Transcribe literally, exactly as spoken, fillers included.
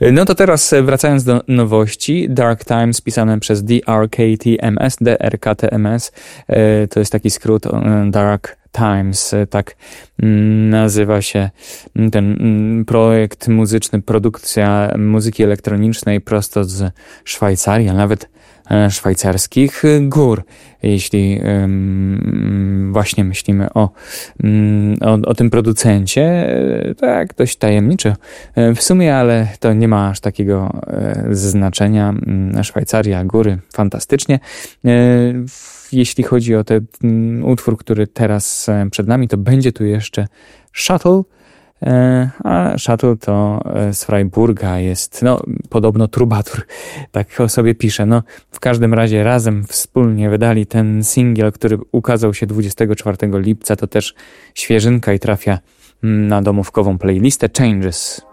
No to teraz wracając do nowości, Dark Times pisane przez D R K T M S, D R K T M S, to jest taki skrót Dark Times, tak nazywa się ten projekt muzyczny, produkcja muzyki elektronicznej prosto z Szwajcarii, a nawet szwajcarskich gór, jeśli um, właśnie myślimy o, um, o, o tym producencie, tak dość tajemniczo w sumie, ale to nie ma aż takiego e, znaczenia. Szwajcaria, góry, fantastycznie. E, jeśli chodzi o ten um, utwór, który teraz przed nami, to będzie tu jeszcze Shuttle. A Shuttle to z Freiburga jest, no, podobno trubadur, tak o sobie pisze. No, w każdym razie razem wspólnie wydali ten singiel, który ukazał się dwudziestego czwartego lipca. To też świeżynka i trafia na domówkową playlistę Changes.